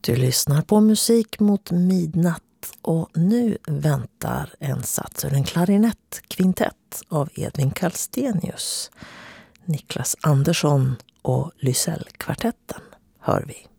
Du lyssnar på Musik mot midnatt och nu väntar en sats ur en klarinettkvintett av Edvin Kallstenius. Niklas Andersson och Lysell-kvartetten hör vi.